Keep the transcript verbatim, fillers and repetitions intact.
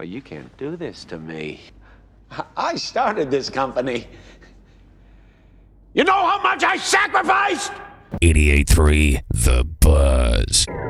you can't do this to me. I started this company. You know how much I sacrificed? eighty-eight point three The Buzz.